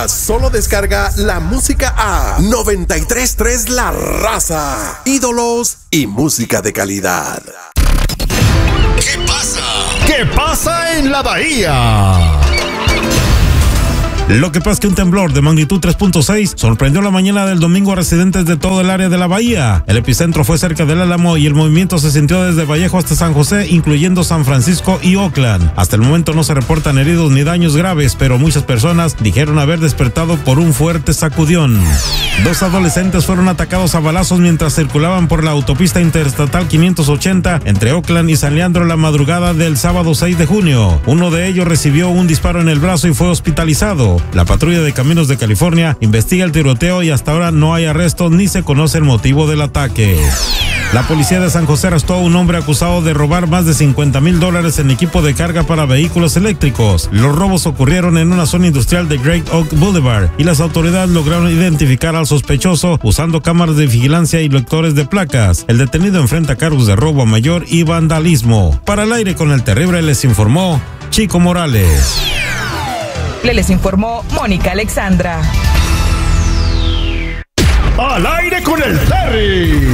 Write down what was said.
más. Solo descarga la música a 93.3 La Raza. Ídolos y música de calidad. ¿Qué pasa? ¿Qué pasa en la Bahía? Lo que pasa es que un temblor de magnitud 3.6 sorprendió la mañana del domingo a residentes de todo el área de la bahía. El epicentro fue cerca del Álamo y el movimiento se sintió desde Vallejo hasta San José, incluyendo San Francisco y Oakland. Hasta el momento no se reportan heridos ni daños graves, pero muchas personas dijeron haber despertado por un fuerte sacudión. 2 adolescentes fueron atacados a balazos mientras circulaban por la autopista interestatal 580 entre Oakland y San Leandro la madrugada del sábado 6 de junio. Uno de ellos recibió un disparo en el brazo y fue hospitalizado. La patrulla de Caminos de California investiga el tiroteo y hasta ahora no hay arrestos ni se conoce el motivo del ataque. La policía de San José arrestó a un hombre acusado de robar más de $50,000 en equipo de carga para vehículos eléctricos. Los robos ocurrieron en una zona industrial de Great Oak Boulevard y las autoridades lograron identificar al sospechoso usando cámaras de vigilancia y lectores de placas. El detenido enfrenta cargos de robo a mayor y vandalismo. Para el aire con el terrible les informó Chico Morales. Les informó Mónica Alexandra. Al aire con el Terry.